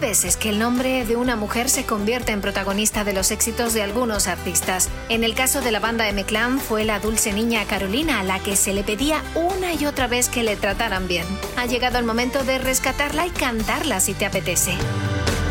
veces que el nombre de una mujer se convierte en protagonista de los éxitos de algunos artistas. En el caso de la banda M-Clan fue la dulce niña Carolina a la que se le pedía una y otra vez que le trataran bien. Ha llegado el momento de rescatarla y cantarla si te apetece.